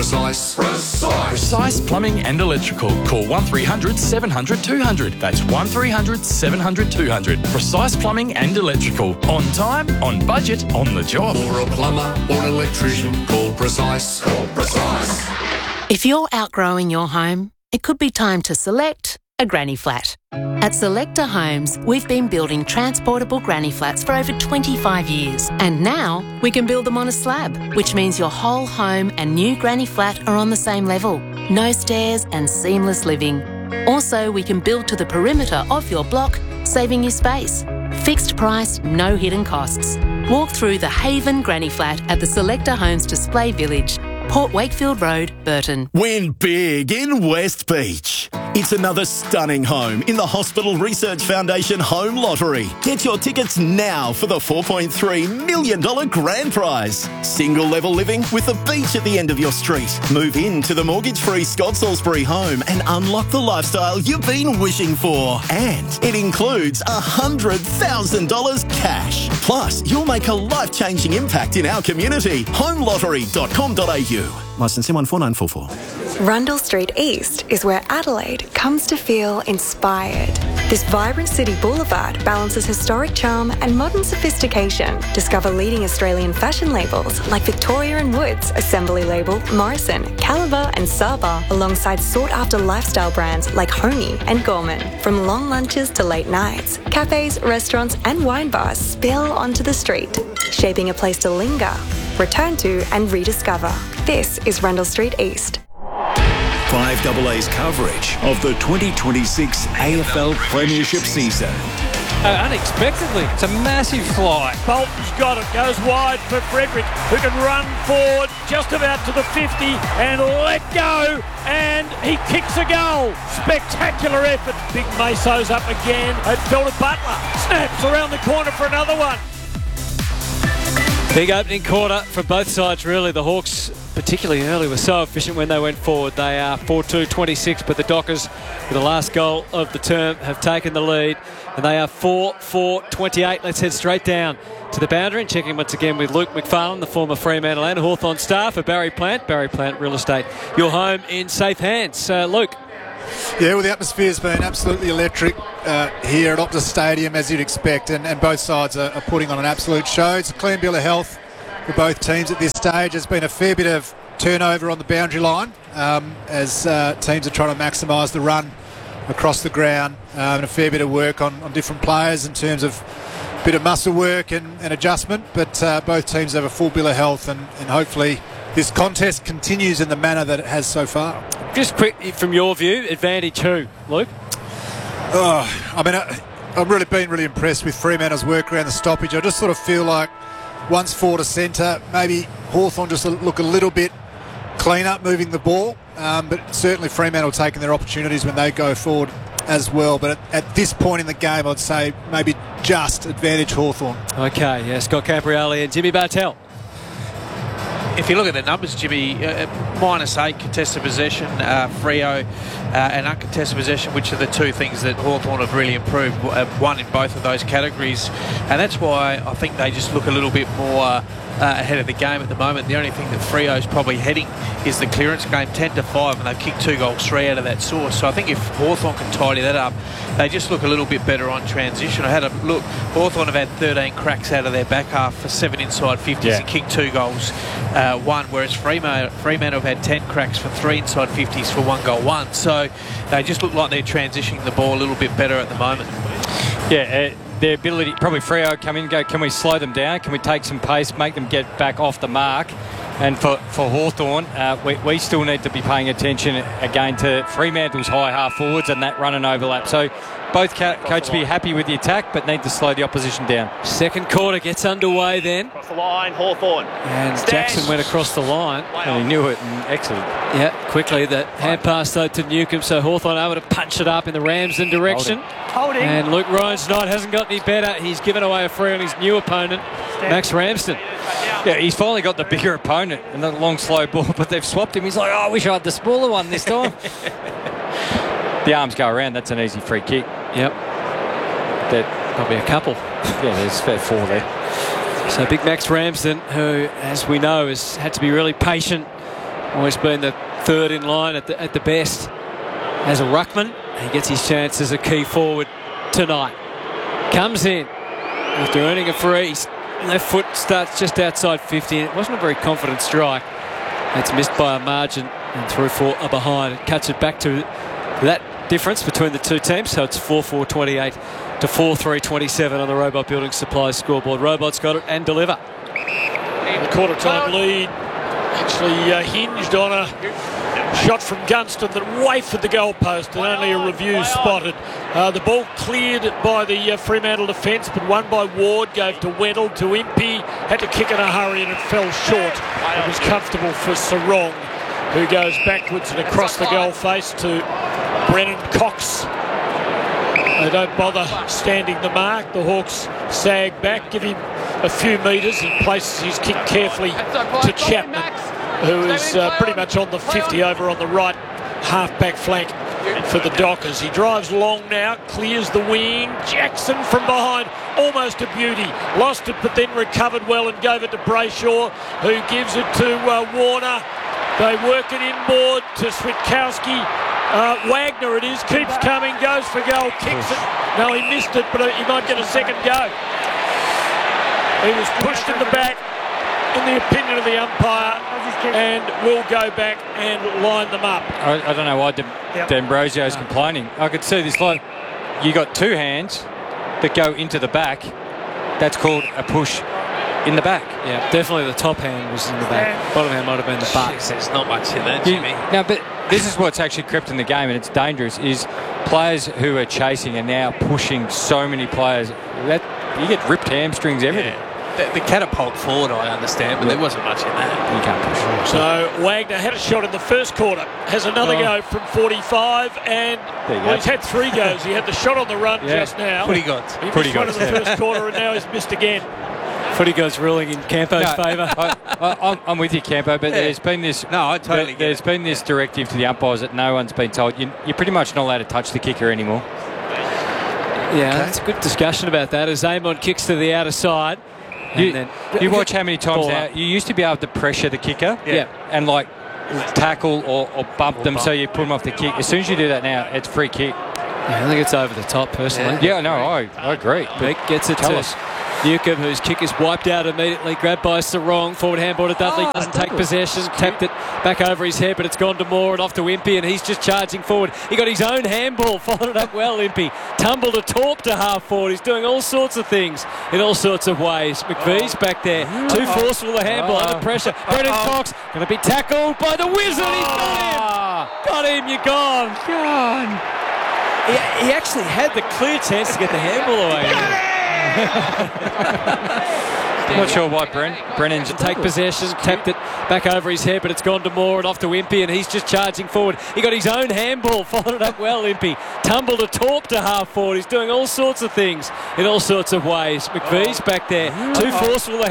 Precise Plumbing and Electrical. Call 1300 700 200. That's 1300 700 200. Precise Plumbing and Electrical. On time, on budget, on the job. For a plumber or an electrician, call Precise. Call Precise. If you're outgrowing your home, it could be time to select a granny flat. At Selector Homes, we've been building transportable granny flats for over 25 years. And now we can build them on a slab, which means your whole home and new granny flat are on the same level. No stairs and seamless living. Also, we can build to the perimeter of your block, saving you space. Fixed price, no hidden costs. Walk through the Haven Granny Flat at the Selector Homes Display Village, Port Wakefield Road, Burton. Win big in West Beach. It's another stunning home in the Hospital Research Foundation Home Lottery. Get your tickets now for the $4.3 million grand prize. Single level living with a beach at the end of your street. Move into the mortgage-free Scott Salisbury home and unlock the lifestyle you've been wishing for. And it includes $100,000 cash. Plus, you'll make a life-changing impact in our community. homelottery.com.au. Licence M14944. Rundle Street East is where Adelaide comes to feel inspired. This vibrant city boulevard balances historic charm and modern sophistication. Discover leading Australian fashion labels like Victoria & Woods, Assembly Label, Morrison, Caliber and Saba, alongside sought-after lifestyle brands like Honey and Gorman. From long lunches to late nights, cafes, restaurants and wine bars spill onto the street, shaping a place to linger, return to and rediscover. This is Rundle Street East. 5AA's coverage of the 2026 AFL Premiership season. Unexpectedly, it's a massive fly. Bolton's got it, goes wide for Frederick, who can run forward just about to the 50 and let go, and he kicks a goal. Spectacular effort. Big Meso's up again. It fell to Butler. Snaps around the corner for another one. Big opening quarter for both sides, really. The Hawks, particularly early, were so efficient when they went forward. They are 4-2-26, but the Dockers, with the last goal of the term, have taken the lead, and they are 4-4-28. Let's head straight down to the boundary and check in once again with Luke McFarlane, the former Fremantle and Hawthorn star, for Barry Plant. Barry Plant Real Estate, your home in safe hands. Luke. Yeah, well, the atmosphere's been absolutely electric here at Optus Stadium, as you'd expect, and both sides are putting on an absolute show. It's a clean bill of health for both teams at this stage. There's been a fair bit of turnover on the boundary line as teams are trying to maximise the run across the ground, and a fair bit of work on different players in terms of a bit of muscle work and adjustment, but both teams have a full bill of health, and hopefully this contest continues in the manner that it has so far. Just quick, from your view, advantage who, Luke? I've really been really impressed with Fremantle's work around the stoppage. I just sort of feel like once forward to centre, maybe Hawthorn just look a little bit cleaner moving the ball, but certainly Fremantle taking their opportunities when they go forward as well. But at this point in the game, I'd say maybe just advantage Hawthorn. Okay, yeah, Scott Camprioli and Jimmy Bartell. If you look at the numbers, Jimmy, -8 contested possession, Freo and uncontested possession, which are the two things that Hawthorn have really improved, one in both of those categories. And that's why I think they just look a little bit more ahead of the game at the moment. The only thing that Freo's probably heading is the clearance game, 10-5, and they've kicked 2 goals, 3 out of that source. So I think if Hawthorn can tidy that up, they just look a little bit better on transition. I had a look. Hawthorn have had 13 cracks out of their back half for 7 inside 50s and kicked 2 goals, 1, whereas Fremantle have had 10 cracks for 3 inside 50s for 1 goal, 1. So they just look like they're transitioning the ball a little bit better at the moment. Yeah, their ability, probably Freo come in and go, can we slow them down? Can we take some pace, make them get back off the mark? And for Hawthorn, we still need to be paying attention again to Fremantle's high half forwards and that run and overlap. So both coaches be happy with the attack, but need to slow the opposition down. Second quarter gets underway then. Across the line, Hawthorn. And Jackson went across the line. And he knew it, and excellent. Yeah, quickly that hand pass though to Newcombe, so Hawthorn able to punch it up in the Ramsden direction. Holding. And Luke Ryan's night hasn't got any better. He's given away a free on his new opponent, Max Ramsden. Yeah, he's finally got the bigger opponent and the long slow ball, but they've swapped him. He's like, I wish I had the smaller one this time. The arms go around. That's an easy free kick. Yep. That probably a couple. Yeah, there's 4 there. So big Max Ramsden, who, as we know, has had to be really patient Always been the third in line at the best. As a ruckman, he gets his chance as a key forward tonight. Comes in after earning a free. Left foot starts just outside 50. It wasn't a very confident strike. It's missed by a margin and through for a behind. It cuts it back to that difference between the two teams. So it's 4-4-28 to 4-3-27 on the Robot Building Supplies scoreboard. Robot's got it and deliver. The quarter-time lead actually hinged on a shot from Gunston that wafted the goalpost and only a review spotted. The ball cleared by the Fremantle defence, but won by Ward, gave to Weddle, to Impey, had to kick in a hurry and it fell short. It was comfortable for Sarong, who goes backwards and across the goal face to Brennan Cox. They don't bother standing the mark. The Hawks sag back, give him a few metres. He places his kick carefully to Chapman, who is pretty much on the 50 over on the right half-back flank for the Dockers. He drives long now, clears the wing. Jackson from behind, almost a beauty. Lost it, but then recovered well and gave it to Brayshaw, who gives it to Warner. They work it inboard to Switkowski. Wagner it is, keeps coming, goes for goal, kicks it. No, he missed it, but he might get a second go. He was pushed in the back, in the opinion of the umpire, and will go back and line them up. I don't know why D'Ambrosio is complaining. I could see this line. You got two hands that go into the back. That's called a push in the back. Yeah, definitely the top hand was in the back. Bottom hand might have been the butt. There's not much in that, Jimmy. No, but this is what's actually crept in the game, and it's dangerous, is players who are chasing are now pushing so many players. That you get ripped hamstrings, everything. Yeah. The catapult forward, I understand, but there wasn't much in that. You can't push. So Wagner had a shot in the first quarter, has another go from 45, and he's had three goes. He had the shot on the run just now. Footy gods. He missed one in the first quarter, and now he's missed again. Footy goes ruling in Campo's favour. I'm with you, Campo, but there's been this. No, I totally get There's been this directive to the umpires that no one's been told. You're pretty much not allowed to touch the kicker anymore. Yeah, that's a good discussion about that as Amon kicks to the outer side. You watch how many times now you used to be able to pressure the kicker and like tackle or bump them so you put them off the kick. As soon as you do that now, it's free kick. Yeah, I think it's over the top personally. Yeah, no, I agree. Beck gets it to Newcombe, whose kick is wiped out immediately, grabbed by Sarong, forward handball to Dudley, doesn't take possession, tapped it back over his head, but it's gone to Moore and off to Impey, and he's just charging forward. He got his own handball, followed it up well, Impey. Tumbled a talk to half forward. He's doing all sorts of things in all sorts of ways. McVee's back there, too forceful a handball, under pressure. Brennan Cox going to be tackled by the Wizard. He's got him! Got him, you're gone. He actually had the clear chance to get the handball away. I'm not sure why Brennan to take possession, tapped it back over his head, but it's gone to Moore and off to Impey, and he's just charging forward. He got his own handball, followed it up well, Impey. Tumbled a talk to half forward. He's doing all sorts of things in all sorts of ways. McVee's back there, too forceful.